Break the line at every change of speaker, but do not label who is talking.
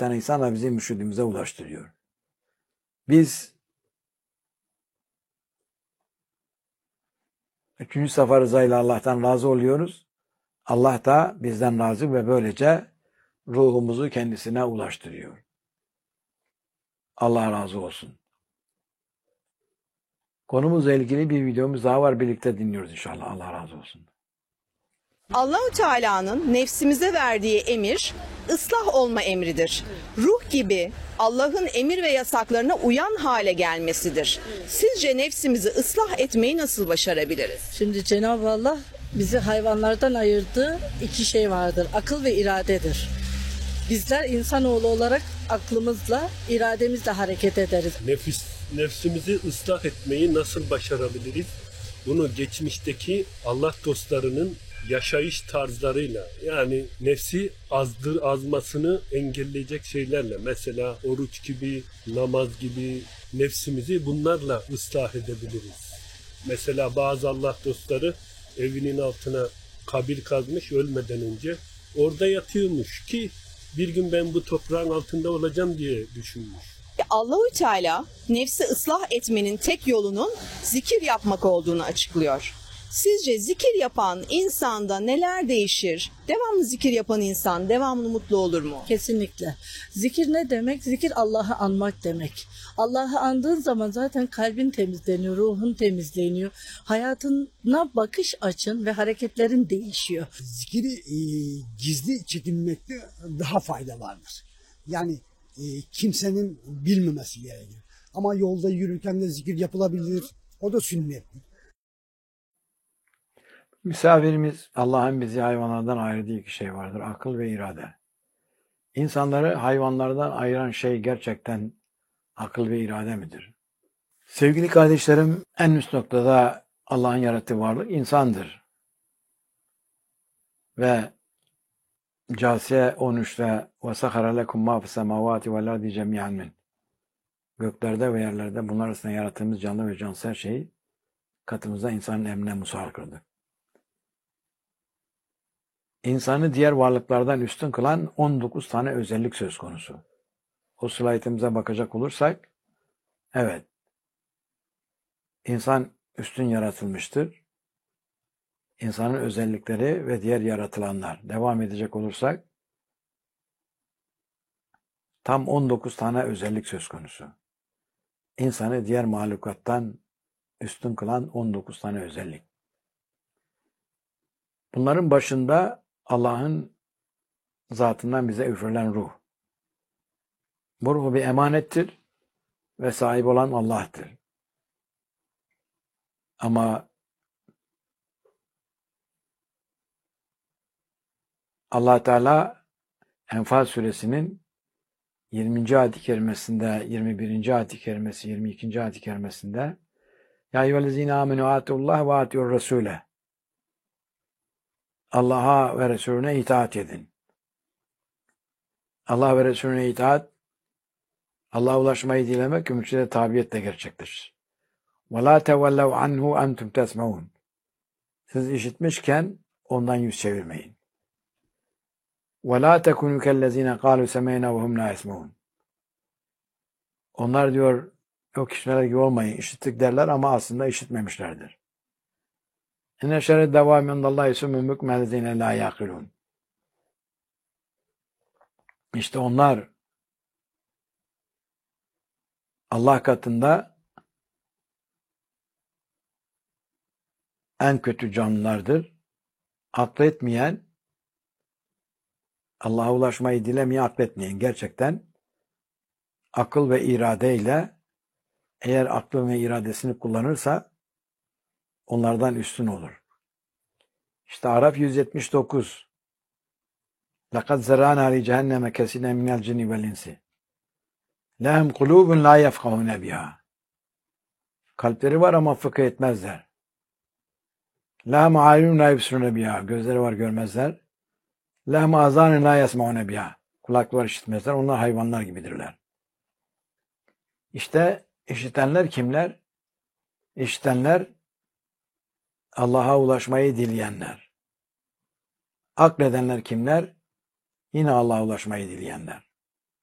İhsan ihsanla bizi mürşidimize ulaştırıyor. Biz 3. safa rızayla Allah'tan razı oluyoruz. Allah da bizden razı ve böylece ruhumuzu kendisine ulaştırıyor. Allah razı olsun. Konumuzla ilgili bir videomuz daha var. Birlikte dinliyoruz inşallah. Allah razı olsun.
Allahü Teala'nın nefsimize verdiği emir ıslah olma emridir. Ruh gibi Allah'ın emir ve yasaklarına uyan hale gelmesidir. Sizce nefsimizi ıslah etmeyi nasıl başarabiliriz?
Şimdi Cenab-ı Allah bizi hayvanlardan ayırdığı iki şey vardır. Akıl ve iradedir. Bizler insanoğlu olarak aklımızla, irademizle hareket ederiz.
Nefsimizi ıslah etmeyi nasıl başarabiliriz? Bunu geçmişteki Allah dostlarının yaşayış tarzlarıyla, yani nefsi azmasını engelleyecek şeylerle, mesela oruç gibi, namaz gibi, nefsimizi bunlarla ıslah edebiliriz. Mesela bazı Allah dostları evinin altına kabir kazmış ölmeden önce, orada yatıyormuş ki bir gün ben bu toprağın altında olacağım diye düşünmüş.
Allahü Teala nefsi ıslah etmenin tek yolunun zikir yapmak olduğunu açıklıyor. Sizce zikir yapan insanda neler değişir? Devamlı zikir yapan insan devamlı mutlu olur mu?
Kesinlikle. Zikir ne demek? Zikir Allah'ı anmak demek. Allah'ı andığın zaman zaten kalbin temizleniyor, ruhun temizleniyor. Hayatına bakış açın ve hareketlerin değişiyor.
Zikiri gizli çekilmekte daha fayda vardır. Yani kimsenin bilmemesi gerekir. Ama yolda yürürken de zikir yapılabilir. O da sünnettir.
Misafirimiz, Allah'ın bizi hayvanlardan ayırdığı iki şey vardır. Akıl ve irade. İnsanları hayvanlardan ayıran şey gerçekten akıl ve irade midir? Sevgili kardeşlerim, en üst noktada Allah'ın yarattığı varlık insandır. Ve Câsiye 13'te وَسَخَرَ لَكُمْ مَا فِي السَّمَاوَاتِ وَالْاَرْضِ جَمِيعًا مِنْ Göklerde ve yerlerde bunlar arasında yarattığımız canlı ve cansız her şeyi katımızda insanın emrine musahhar kıldı. İnsanı diğer varlıklardan üstün kılan 19 tane özellik söz konusu. O slaytımıza bakacak olursak, evet, insan üstün yaratılmıştır. İnsanın özellikleri ve diğer yaratılanlar. Devam edecek olursak, tam 19 tane özellik söz konusu. İnsanı diğer mahlukattan üstün kılan 19 tane özellik. Bunların başında Allah'ın zatından bize üfürülen ruh. Bu ruh bir emanettir ve sahip olan Allah'tır. Ama Allah Teala Enfal suresinin 20. ayet-i kerimesinde, 21. ayet-i kerimesi, 22. ayet-i kerimesinde Ya eyyühellezine amenu atullah ve atiur resule Allah'a ve Resulüne itaat edin. Allah ve Resulüne itaat, Allah'a ulaşmayı dilemek, mürşide tabiyetle gerçekleşir. وَلَا تَوَلَّوْ عَنْهُ أَنْتُمْ تَسْمَعُونَ Siz işitmişken ondan yüz çevirmeyin. وَلَا تَكُنُوا كَالَّذ۪ينَ قَالُوا سَمَيْنَا وَهُمْ لَا يَسْمَعُونَ Onlar o kişiler gibi olmayın. İşittik derler ama aslında işitmemişlerdir. اِنَّ شَرَ الدَّوَامِ عِنْدَ اللّٰهِ سُمُّ بُكْمَ الَّذ۪ينَ لَا يَعْقِلُونَ İşte onlar Allah katında en kötü canlılardır. Akletmeyen, Allah'a ulaşmayı dilemeyen, akletmeyen, gerçekten akıl ve iradeyle eğer aklı ve iradesini kullanırsa onlardan üstün olur. İşte Araf 179 لَقَدْ زَرَعْنَا لِجَهَنَّمَ كَثِيرًا مِنَ الْجِنِّ وَالْاِنْسِ لَهُمْ قُلُوبٌ لَا يَفْقَهُونَ بِهَا Kalpleri var ama fıkıh etmezler. لَهُمْ عَيُّنٌ لَا يُبْصِرُونَ بِهَا Gözleri var görmezler. لَهُمْ آذَانٌ لَا يَسْمَعُونَ بِهَا Kulakları var işitmezler. Onlar hayvanlar gibidirler. İşte işitenler kimler? İşitenler Allah'a ulaşmayı dileyenler. Akledenler kimler? Yine Allah'a ulaşmayı dileyenler.